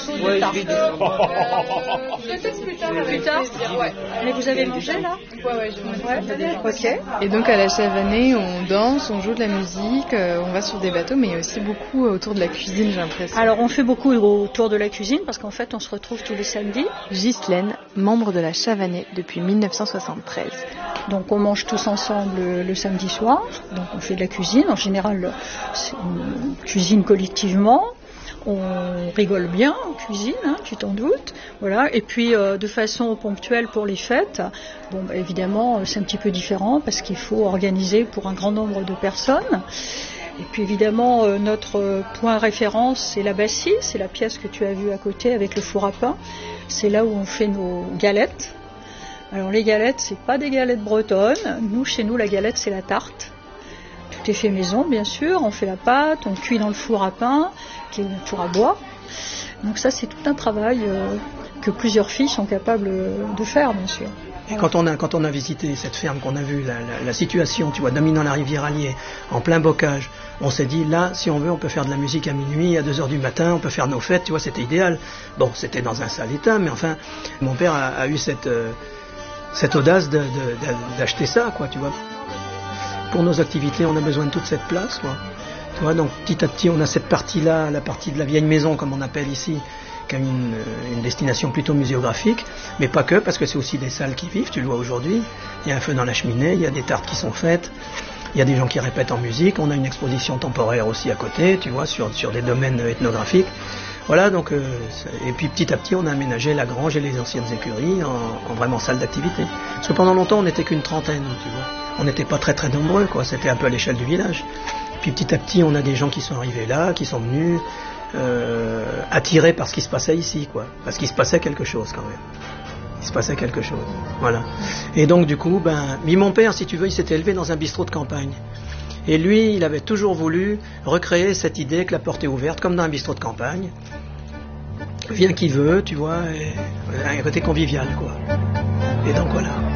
gâteau de tarte. Peut-être plus tard. Plus tard. Ouais. Mais vous avez bougé là? Ouais, ok. Et donc à la Chavanais, on danse, on joue de la musique, on va sur des bateaux, mais aussi beaucoup autour de la cuisine, j'ai l'impression. Alors on fait beaucoup autour de la cuisine parce qu'en fait on se retrouve tous les samedis. Ghislaine, membre de la Chavanais depuis 1973. Donc on mange tous ensemble le samedi soir, donc on fait de la cuisine, en général on cuisine collectivement, on rigole bien, on cuisine, hein, tu t'en doutes, voilà. Et puis de façon ponctuelle pour les fêtes, bon bah, évidemment c'est un petit peu différent parce qu'il faut organiser pour un grand nombre de personnes. Et puis évidemment notre point référence c'est la Bassie, c'est la pièce que tu as vue à côté avec le four à pain, c'est là où on fait nos galettes. Alors les galettes, c'est pas des galettes bretonnes. Nous, chez nous, la galette, c'est la tarte. Tout est fait maison, bien sûr. On fait la pâte, on cuit dans le four à pain, qui est un four à bois. Donc ça, c'est tout un travail que plusieurs filles sont capables de faire, bien sûr. Et quand on a visité cette ferme, qu'on a vu la situation, tu vois, dominant la rivière Allier, en plein bocage, on s'est dit, là, si on veut, on peut faire de la musique à minuit, à 2h du matin, on peut faire nos fêtes, tu vois, c'était idéal. Bon, c'était dans un sale état, mais enfin, mon père a eu cette audace d'acheter ça, quoi, tu vois. Pour nos activités, on a besoin de toute cette place, quoi. Tu vois, donc petit à petit, on a cette partie-là, la partie de la vieille maison, comme on appelle ici, qui a une destination plutôt muséographique, mais pas que, parce que c'est aussi des salles qui vivent, tu le vois aujourd'hui. Il y a un feu dans la cheminée, il y a des tartes qui sont faites, il y a des gens qui répètent en musique, on a une exposition temporaire aussi à côté, tu vois, sur des domaines ethnographiques. Voilà, donc, et puis petit à petit, on a aménagé la grange et les anciennes écuries en vraiment salle d'activité. Parce que pendant longtemps, on n'était qu'une trentaine, tu vois. On n'était pas très très nombreux, quoi. C'était un peu à l'échelle du village. Puis petit à petit, on a des gens qui sont arrivés là, qui sont venus attirés par ce qui se passait ici, quoi. Parce qu'il se passait quelque chose, quand même. Il se passait quelque chose, voilà. Et donc, du coup, mon père, si tu veux, il s'était élevé dans un bistrot de campagne. Et lui, il avait toujours voulu recréer cette idée que la porte est ouverte, comme dans un bistrot de campagne. Vient qui veut, tu vois, et un côté convivial, quoi. Et donc voilà.